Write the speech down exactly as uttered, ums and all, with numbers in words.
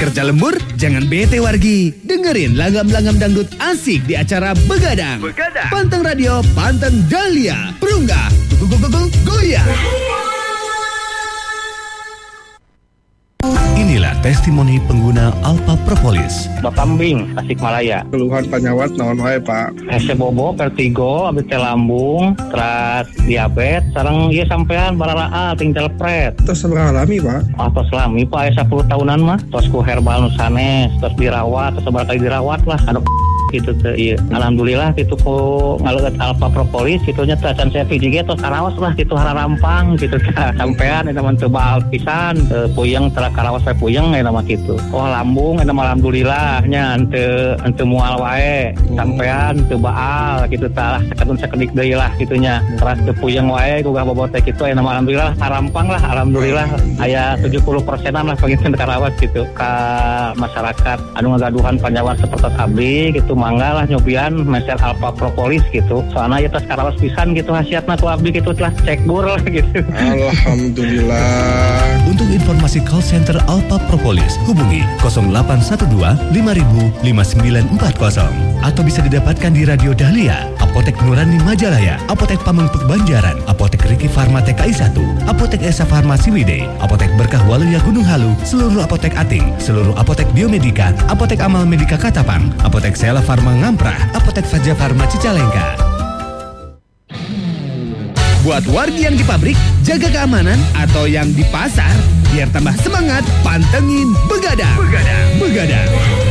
Kerja lembur? Jangan bete wargi. Dengerin langgam-langgam dangdut asik di acara Begadang. Begadang. Panteng Radio, Panteng Dahlia. Perunggah, goyang. Inilah testimoni pengguna Alpha Propolis. Bakambing, Tasikmalaya. Keluhan penyawat naon wae, Pak? Hese bobo, vertigo, abis teh lambung, teras diabetes, sareng ieu sampean baralaa ting telepret. Terus seberapa lami, Pak? Atos lami, Pak, aya sepuluh tahunan mah. Tos ku herbal nu sanes, tos dirawat, tos seberapa kali dirawat lah. Anu gitu teh ieu. Alhamdulillah kitu ku ngaleueut Alpha Propolis kitu nya teh can saya piji ge tos karaos lah kitu hararampang kitu teh. Sampean eta mah teu baal pisan, teu puyeng tara karaos we puyeng eta mah kitu. Oh lambung eta mah alhamdulillah nya henteu henteu moal wae. Sampean teu baal kitu tah sakadun sakedik deui lah kitu nya. Teras teu puyeng wae gugah bobot teh kitu eta mah alhamdulillah harampang lah alhamdulillah aya tujuh puluh persenan lah pangingkeun karawas kitu ka masyarakat anu ngagaduhan panjawat seperti abdi gitu. Mangga lah nyobian meser Alpha Propolis gitu. Soalnya ya tas karawas pisan gitu hasiatna ku abdi gitu telah cek gur lah gitu. Alhamdulillah. Untuk informasi call center Alpha Propolis hubungi nol delapan satu dua lima nol nol lima sembilan empat nol atau bisa didapatkan di Radio Dahlia, Apotek Nurani Majalaya, Apotek Pamengpeuk Banjaran, Apotek Riki Farma T K I satu, Apotek Esa Farma Ciwidey, Apotek Berkah Waluya Gunung Halu, seluruh apotek Ating, seluruh apotek Biomedika, Apotek Amal Medika Katapang, Apotek Sela Farma Ngamprah, Apotek Faja Farma Cicalengka. Buat wargi yang di pabrik, jaga keamanan, atau yang di pasar, biar tambah semangat, pantengin Begadang. Begadang. Begadang.